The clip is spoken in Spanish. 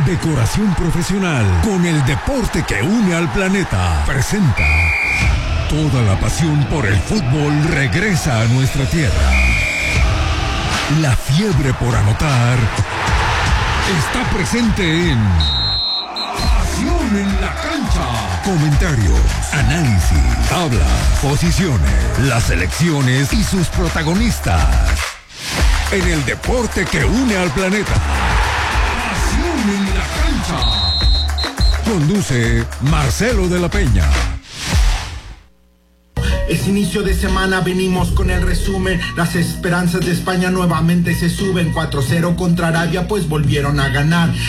Decoración profesional con el deporte que une al planeta. Presenta. Toda la pasión por el fútbol regresa a nuestra tierra. La fiebre por anotar está presente en Pasión en la Cancha. Comentarios, análisis, tablas, posiciones, las selecciones y sus protagonistas. En el deporte que une al planeta. Pasión en la Cancha. Conduce Marcelo de la Peña. Es inicio de semana, venimos con el resumen. Las esperanzas de España nuevamente se suben. 4-0 contra Arabia, pues volvieron a ganar.